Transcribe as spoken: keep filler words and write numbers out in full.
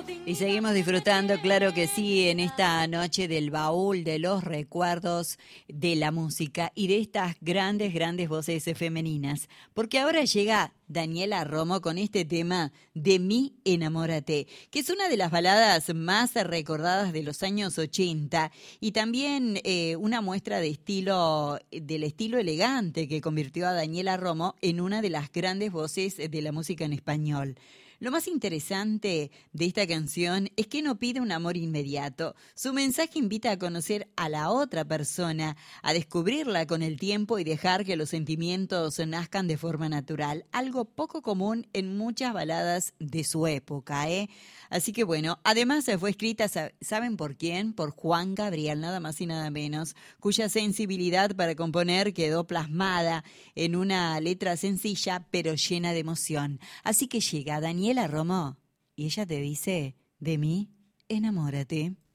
Y seguimos disfrutando, claro que sí, en esta noche del baúl de los recuerdos de la música y de estas grandes, grandes voces femeninas. Porque ahora llega Daniela Romo con este tema De mí enamórate, que es una de las baladas más recordadas de los años ochenta y también eh, una muestra de estilo, del estilo elegante que convirtió a Daniela Romo en una de las grandes voces de la música en español. Lo más interesante de esta canción es que no pide un amor inmediato. Su mensaje invita a conocer a la otra persona, a descubrirla con el tiempo y dejar que los sentimientos nazcan de forma natural. Algo poco común en muchas baladas de su época, ¿eh? Así que bueno, además fue escrita, ¿saben por quién? Por Juan Gabriel, nada más y nada menos, cuya sensibilidad para componer quedó plasmada en una letra sencilla pero llena de emoción. Así que llega Daniela Romo y ella te dice, de mí, enamórate.